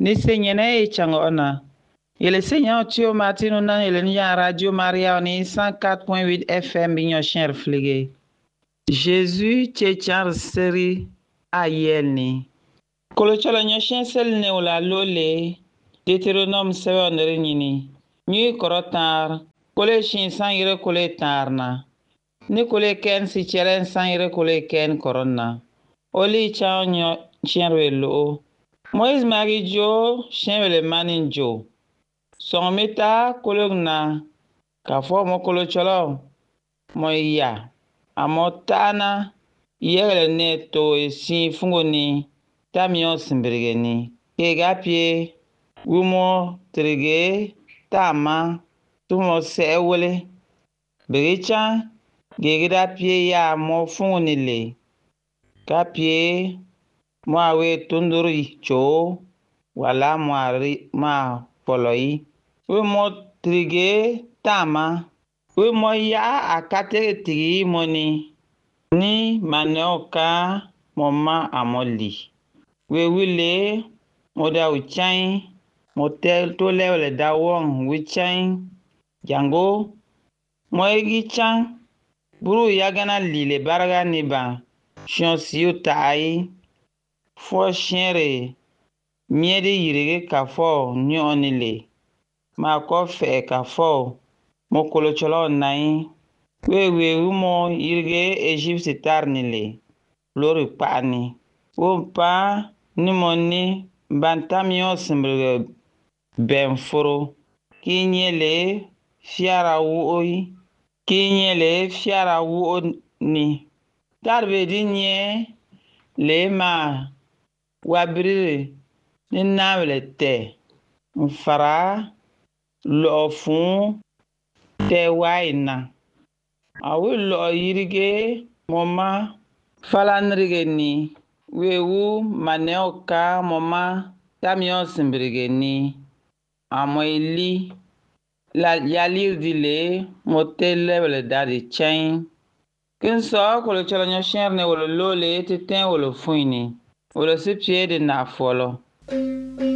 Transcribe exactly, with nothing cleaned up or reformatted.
Ni senyene e changona. Il Seigneur Tio Martin nan il y a Radio Maria ni cent quatre point huit F M bignon cher fligue. Jésus tchechar seri ayelni. Kolochola nyo chen sel ne ola lole. Deutéronome seven nyini. Nyi korotar. Kole shin san yire kole tarna. Ni kole ken si cheren san yire kole ken korona. Oli chao nyo chenwe lo. Moïse mari jo chenwe manin jo. Son meta kologna. Kafo mo kolocholo. Mo ya. Amotana. Yere ne to e si fungoni. Tamion simbrigeni. Kega pie. Wumo trige. Tama. Tumo se wole. Bericha. Gegida pie ya mo fungoni le. Kapie. Mo awe tunduri cho. Wala mo ari ma poloi. Wumo trige. Tama. Wumo ya akate tigi moni. Ni maneoka moma amoli. We wile moda uchai motel to level da wong wichai jango moegi chan buru yagana lile baraga niba shion siu tai fo shere miede yirige kafo nyonile ma ko fe kafo mokolo cholo nai we we umo yirige Egypte tarnile lori pani Wompa ni moni bantamio simbrige benforo kinyele fiara woi kinyele fiara wo ni darbe dinye le ma wabiri ni nawle te mfara lo fun te waina awu lo yirige moma falanrige ni wewu maneoka moma tamion simbrige ni amoili la yalir dile motel level dadi chain kinso kolo chola nyo sherne wolo lole titen wolo fuini wolo sipye de na folo